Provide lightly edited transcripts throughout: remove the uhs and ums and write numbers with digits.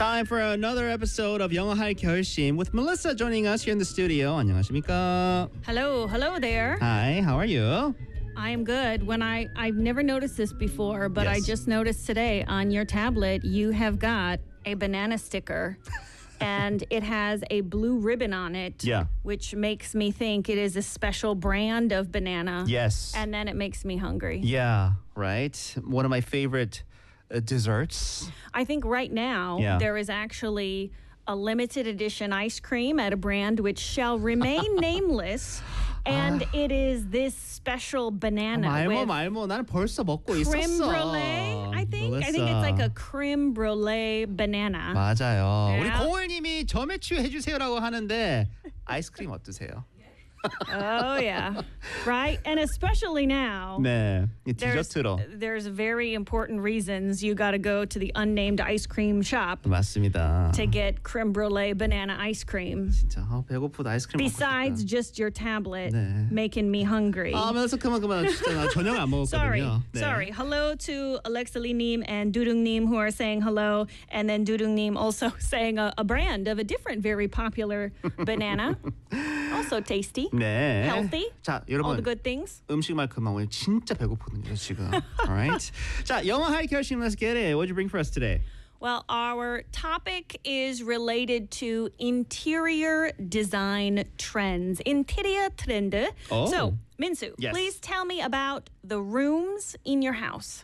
Time for another episode of 영어할 결심 with Melissa joining us here in the studio. 안녕하십니까? Hello there. Hi, how are you? I am good. I've never noticed this before, but I Yes. just noticed today on your tablet you have got a banana sticker. And it has a blue ribbon on it, Yeah. which makes me think it is a special brand of banana. Yes. And then it makes me hungry. Yeah, right. One of my favorite desserts. I think right now Yeah. there is actually a limited edition ice cream at a brand which shall remain nameless. And it is this special banana with 말모. 나는 벌써 먹고 있었어. creme brulee. I think it's like a creme brulee banana. 맞아요. 우리 Yeah. 고을님이 점액추 해주세요라고 하는데 아이스크림 어떠세요? Oh yeah, right. And especially now, 네, 이 디저트로. there's very important reasons you got to go to the unnamed ice cream shop 맞습니다. to get creme brulee banana ice cream. 진짜 배고프다 아이스크림 Besides 먹고 싶다. just your tablet 네. making me hungry. 그래서 그만 진짜 나 저녁 안 먹었거든요. Sorry. Hello to Alexa Lee Neem and Dudung Neem who are saying hello, and then Dudung Neem also saying a brand of a different very popular banana, also tasty, 네. healthy, 자, all 여러분 the good things. 음식만큼만 오늘 진짜 배고프거든요 지금. Alright. 자, 영어할 결심, let's get it. What'd you bring for us today? Well, our topic is related to interior design trends. Interior trend. Oh. So, Minsu, Yes. please tell me about the rooms in your house.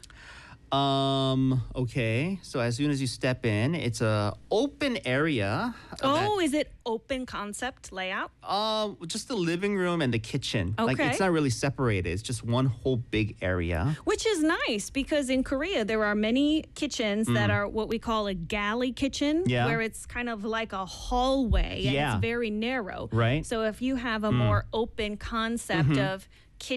Okay. So as soon as you step in, it's a open area. Oh, is it open concept layout? Just the living room and the kitchen. Like Okay. it's not really separated. It's just one whole big area. Which is nice because in Korea there are many kitchens that are what we call a galley kitchen, Yeah. where it's kind of like a hallway and Yeah. it's very narrow. Right. So if you have a more open concept of